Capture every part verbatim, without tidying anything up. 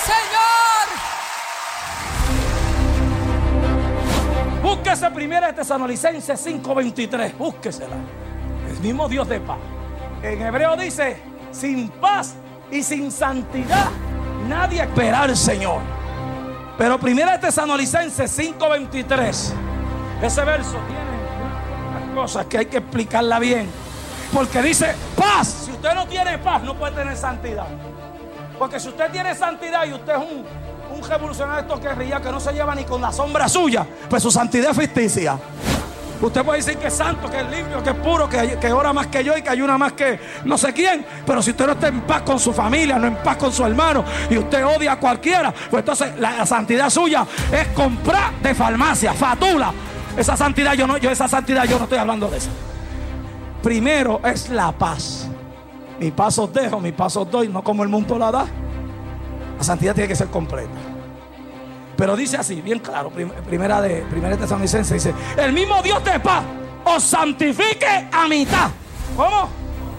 Señor. Búsquese primera de Tesalonicenses cinco veintitrés. Búsquesela. El mismo Dios de paz. En hebreo dice: sin paz y sin santidad nadie espera al Señor. Pero primera de Tesalonicenses cinco veintitrés, ese verso tiene unas cosas que hay que explicarla bien, porque dice paz. Si usted no tiene paz, no puede tener santidad. Porque si usted tiene santidad y usted es un, un revolucionario de estos que ría, que no se lleva ni con la sombra suya, pues su santidad es ficticia. Usted puede decir que es santo, que es limpio, que es puro, que, que ora más que yo y que ayuna más que no sé quién. Pero si usted no está en paz con su familia, no en paz con su hermano, y usted odia a cualquiera, pues entonces la, la santidad suya es comprar de farmacia, fatula. Esa santidad yo no, yo esa santidad yo no estoy hablando de eso. Primero es la paz. Mi paz os dejo, mi paz os doy, no como el mundo la da. La santidad tiene que ser completa. Pero dice así, bien claro, prim, primera de primera de Tesalonicenses dice: el mismo Dios de paz os santifique a mitad. ¿Cómo?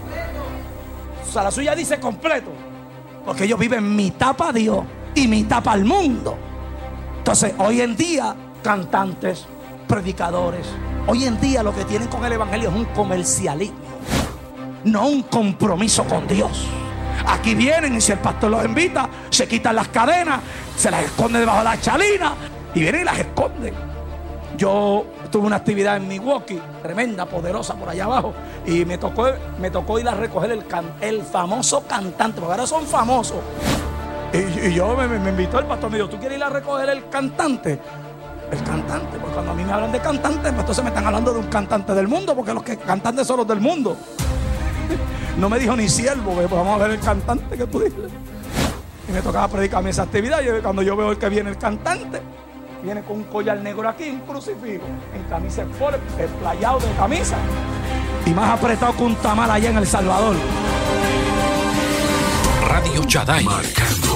O sea, la suya dice completo, porque ellos viven mitad para Dios y mitad para el mundo. Entonces, hoy en día, cantantes, predicadores, hoy en día lo que tienen con el evangelio es un comercialismo, no un compromiso con Dios. Aquí vienen y si el pastor los invita, se quitan las cadenas, se las esconden debajo de la chalina y vienen y las esconden. Yo tuve una actividad en Milwaukee, tremenda, poderosa, por allá abajo, y me tocó, me tocó ir a recoger el, can, el famoso cantante, porque ahora son famosos. Y, y yo me, me invitó el pastor, me dijo: ¿tú quieres ir a recoger el cantante? El cantante, porque cuando a mí me hablan de cantante, pues entonces me están hablando de un cantante del mundo, porque los que cantantes son los del mundo. No me dijo ni siervo, pues vamos a ver el cantante que tú dices. Y me tocaba predicarme esa actividad. Y cuando yo veo el que viene el cantante, viene con un collar negro aquí, un crucifijo, en camisa sport, desplayado de camisa, y más apretado que un tamal allá en El Salvador. Radio Shaddai, marcando